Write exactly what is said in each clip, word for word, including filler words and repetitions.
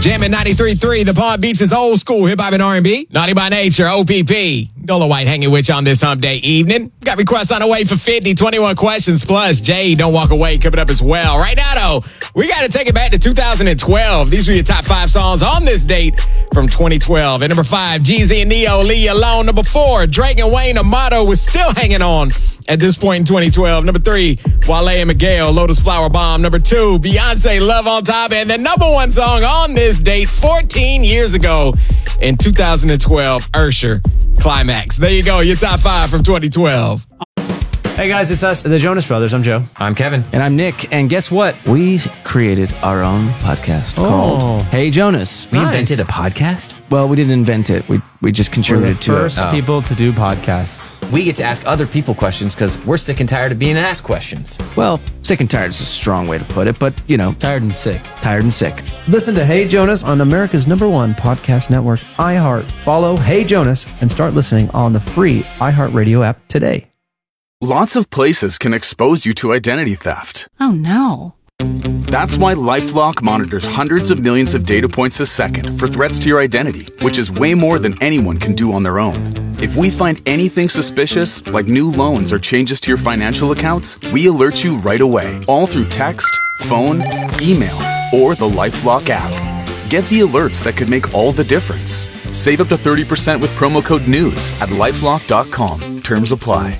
Jammin' ninety-three point three, the Palm Beach's old school hip-hop and R and B. Naughty by Nature, O P P. Dola White hanging with you on this hump day evening. Got requests on the way for fifty, twenty-one questions plus. Jay, Don't Walk Away, coming up as well. Right now, though, we got to take it back to two thousand twelve. These were your top five songs on this date from twenty twelve. At number five, Jeezy and Neo, Leave You Alone. Number four, Drake and Wayne, Amato was still hanging on at this point in twenty twelve. Number three, Wale and Miguel, Lotus Flower Bomb. Number two, Beyonce, Love on Top. And the number one song on this date fourteen years ago in two thousand twelve, Usher, Climax. There you go, your top five from twenty twelve. Hey guys, it's us, the Jonas Brothers. I'm Joe. I'm Kevin. And I'm Nick. And guess what? We created our own podcast Oh. called Hey Jonas. We Nice. invented a podcast? Well, we didn't invent it. We we just We're the contributed to first it. Oh. people to do podcasts. We get to ask other people questions because we're sick and tired of being asked questions. Well, sick and tired is a strong way to put it, but, you know, Tired and sick. tired and sick. Listen to Hey Jonas on America's number one podcast network, iHeart. Follow Hey Jonas and start listening on the free iHeartRadio app today. Lots of places can expose you to identity theft. Oh no. That's why LifeLock monitors hundreds of millions of data points a second for threats to your identity, which is way more than anyone can do on their own. If we find anything suspicious, like new loans or changes to your financial accounts, we alert you right away, all through text, phone, email, or the LifeLock app. Get the alerts that could make all the difference. Save up to thirty percent with promo code NEWS at lifelock dot com. Terms apply.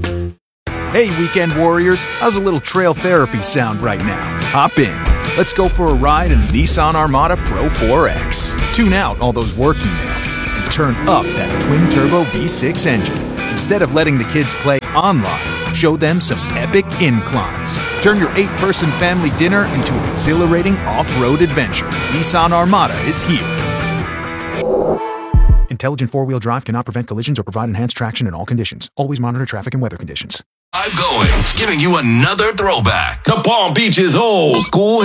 Hey, weekend warriors, how's a little trail therapy sound right now? Hop in. Let's go for a ride in the Nissan Armada Pro four X. Tune out all those work emails and turn up that twin-turbo V six engine. Instead of letting the kids play online, show them some epic inclines. Turn your eight-person family dinner into an exhilarating off-road adventure. Nissan Armada is here. Intelligent four-wheel drive cannot prevent collisions or provide enhanced traction in all conditions. Always monitor traffic and weather conditions. I'm going, giving you another throwback. The Palm Beach's old school